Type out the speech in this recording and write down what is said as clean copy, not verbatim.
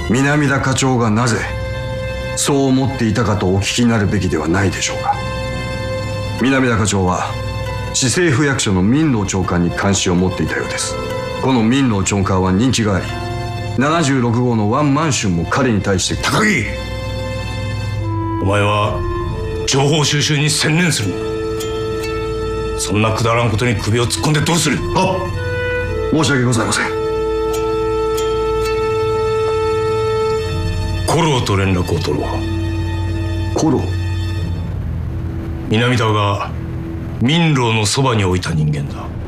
南田課長がなぜそう思っていたかとお聞きになるべきではないでしょうか。南田課長は市政府役所の民能長官に関心を持っていたようです。この民能長官は人気があり、76号のワンマンションも彼に対して。 高木、お前は情報収集に専念するんだ。そんなくだらんことに首を突っ込んでどうする。 申し訳ございません。 コローと連絡を取ろう。 コロー？ 南田が民牢のそばに置いた人間だ。